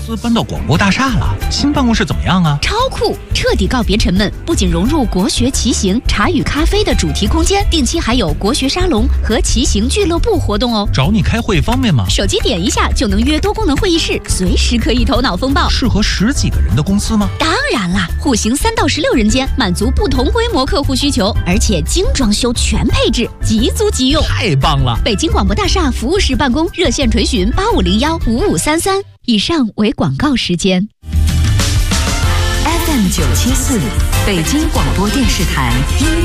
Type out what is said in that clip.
司搬到广播大厦了，新办公室怎么样啊？ 超酷，彻底告别沉闷，不仅融入国学骑行、茶与咖啡的主题空间，定期还有国学沙龙和骑行俱乐部活动哦。 找你开会方便吗？ 手机点一下就能约多功能会议室，随时可以头脑风暴。 适合10几个人的公司吗？ 当然啦，户型3到16人间，满足不同规模客户需求，而且精装修全配置，即租即用， 太棒了！ 北京广播大厦服务室办公，热线垂询85015533。以上为广告时间。 FM 974，北京广播电视台音